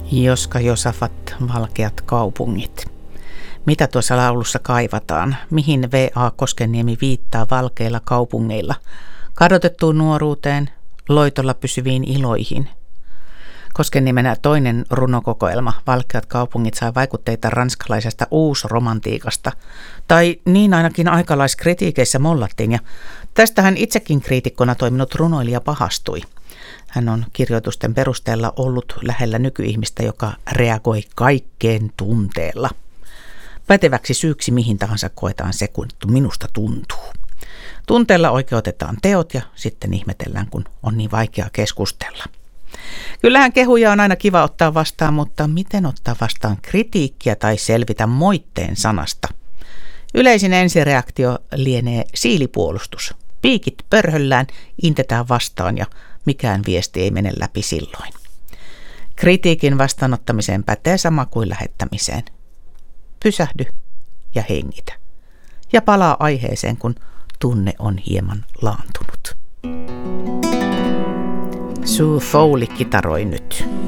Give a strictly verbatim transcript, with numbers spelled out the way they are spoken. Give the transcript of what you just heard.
Joska Josafat, valkeat kaupungit. Mitä tuossa laulussa kaivataan? Mihin V A Koskenniemi viittaa valkeilla kaupungeilla? Kadotettuun nuoruuteen, loitolla pysyviin iloihin. Koskenniemenä toinen runokokoelma, Valkeat kaupungit, sai vaikutteita ranskalaisesta uusromantiikasta. Tai niin ainakin aikalaiskritiikeissä mollattiin, ja tästähän itsekin kriitikkona toiminut runoilija pahastui. Hän on kirjoitusten perusteella ollut lähellä nykyihmistä, joka reagoi kaikkeen tunteella. Päteväksi syyksi mihin tahansa koetaan se, kun minusta tuntuu. Tunteella oikeutetaan teot ja sitten ihmetellään, kun on niin vaikea keskustella. Kyllähän kehuja on aina kiva ottaa vastaan, mutta miten ottaa vastaan kritiikkiä tai selvitä moitteen sanasta? Yleisin ensireaktio lienee siilipuolustus. Piikit pörhöllään, intetään vastaan ja mikään viesti ei mene läpi silloin. Kritiikin vastaanottamiseen pätee sama kuin lähettämiseen. Pysähdy ja hengitä. Ja palaa aiheeseen, kun tunne on hieman laantunut. Sue Foley kitaroi nyt.